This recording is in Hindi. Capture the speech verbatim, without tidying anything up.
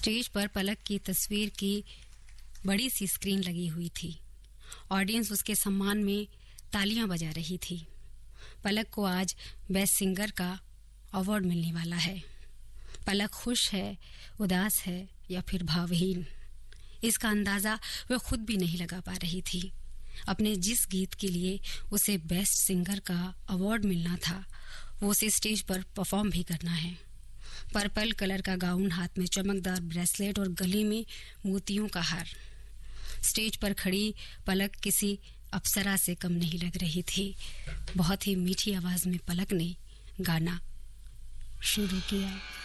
स्टेज पर पलक की तस्वीर की बड़ी सी स्क्रीन लगी हुई थी। ऑडियंस उसके सम्मान में तालियां बजा रही थी। पलक को आज बेस्ट सिंगर का अवार्ड मिलने वाला है। पलक खुश है, उदास है या फिर भावहीन, इसका अंदाजा वह खुद भी नहीं लगा पा रही थी। अपने जिस गीत के लिए उसे बेस्ट सिंगर का अवार्ड मिलना था, वो उसे स्टेज पर परफॉर्म भी करना है। पर्पल कलर का गाउन, हाथ में चमकदार ब्रेसलेट और गले में मोतियों का हार। स्टेज पर खड़ी पलक किसी अप्सरा से कम नहीं लग रही थी। बहुत ही मीठी आवाज में पलक ने गाना शुरू किया।